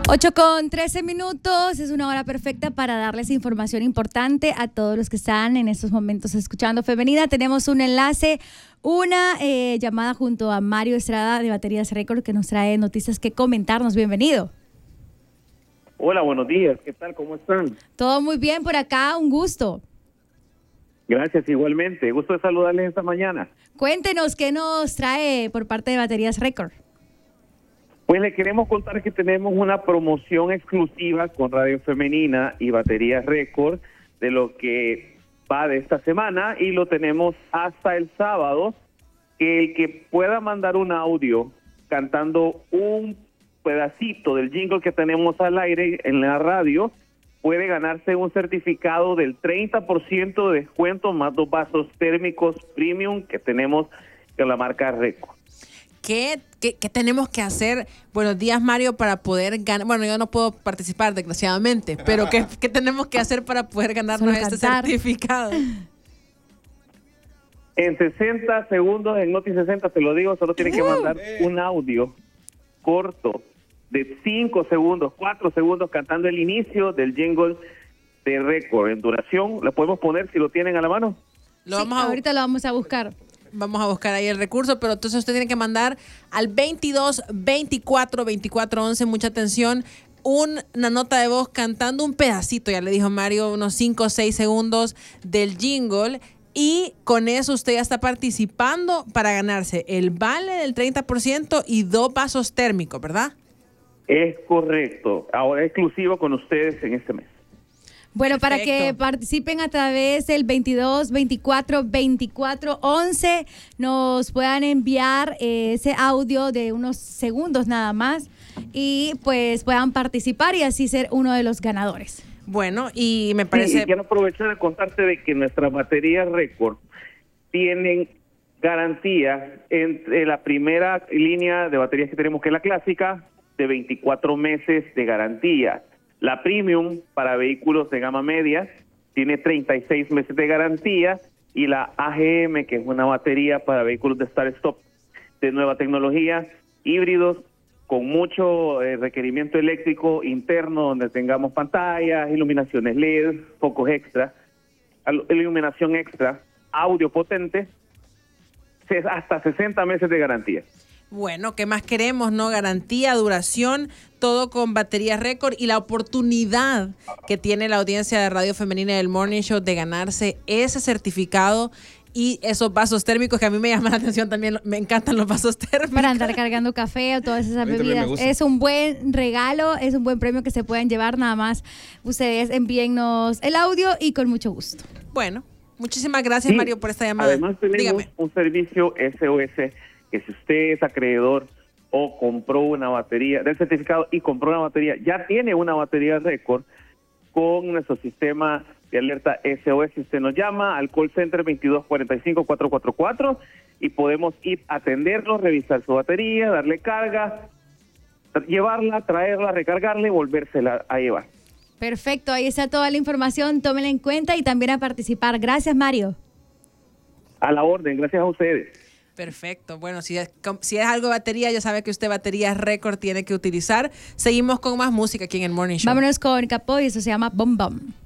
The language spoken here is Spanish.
8:13, es una hora perfecta para darles información importante a todos los que están en estos momentos escuchando Femenina. Tenemos un enlace, una llamada junto a Mario Estrada de Baterías Record que nos trae noticias que comentarnos. Bienvenido. Hola, buenos días. ¿Qué tal? ¿Cómo están? Todo muy bien por acá, un gusto. Gracias, igualmente. Gusto de saludarles esta mañana. Cuéntenos qué nos trae por parte de Baterías Record. Pues le queremos contar que tenemos una promoción exclusiva con Radio Femenina y Baterías Record de lo que va de esta semana y lo tenemos hasta el sábado, que el que pueda mandar un audio cantando un pedacito del jingle que tenemos al aire en la radio puede ganarse un certificado del 30% de descuento más 2 vasos térmicos premium que tenemos con la marca Record. ¿Qué tenemos que hacer? Buenos días, Mario, para poder ganar. Bueno, yo no puedo participar, desgraciadamente, pero ¿qué tenemos que hacer para poder ganarnos este certificado? En 60 segundos, en Noti 60, te lo digo, solo tienen que mandar un audio corto de 5 segundos, 4 segundos, cantando el inicio del jingle de Record. En duración, ¿lo podemos poner si lo tienen a la mano? Ahorita lo vamos a buscar. Vamos a buscar ahí el recurso, pero entonces usted tiene que mandar al 22 24 24 11, mucha atención, una nota de voz cantando un pedacito, ya le dijo Mario, unos 5 o 6 segundos del jingle, y con eso usted ya está participando para ganarse el vale del 30% y 2 vasos térmicos, ¿verdad? Es correcto. Ahora es exclusivo con ustedes en este mes. Bueno, Perfecto. Para que participen a través del 22 24 24 11, nos puedan enviar ese audio de unos segundos nada más y pues puedan participar y así ser uno de los ganadores. Bueno, y me parece... Sí, y quiero aprovechar de contarte de que nuestras baterías Record tienen garantía entre la primera línea de baterías que tenemos, que es la clásica, de 24 meses de garantía. La Premium para vehículos de gama media tiene 36 meses de garantía y la AGM, que es una batería para vehículos de start-stop de nueva tecnología, híbridos con mucho requerimiento eléctrico interno, donde tengamos pantallas, iluminaciones LED, focos extra, iluminación extra, audio potente, hasta 60 meses de garantía. Bueno, ¿qué más queremos, no? Garantía, duración, todo con Baterías Record y la oportunidad que tiene la audiencia de Radio Femenina del Morning Show de ganarse ese certificado y esos vasos térmicos que a mí me llaman la atención también. Me encantan los vasos térmicos. Para andar cargando café o todas esas bebidas. Es un buen regalo, es un buen premio que se pueden llevar. Nada más ustedes envíennos el audio y con mucho gusto. Bueno, muchísimas gracias, Mario, por esta llamada. Además tenemos un servicio SOS que si usted es acreedor o compró una batería del certificado y compró una batería, ya tiene una batería Record con nuestro sistema de alerta SOS. Usted nos llama al call center 2245-444 y podemos ir a atenderlo, revisar su batería, darle carga, llevarla, traerla, recargarla y volvérsela a llevar. Perfecto, ahí está toda la información, tómenla en cuenta y también a participar. Gracias, Mario. A la orden, gracias a ustedes. Perfecto. Bueno, si es algo de batería, ya sabe que usted Baterías Record tiene que utilizar. Seguimos con más música aquí en el Morning Show. Vámonos con Capó y eso se llama Bom Bom.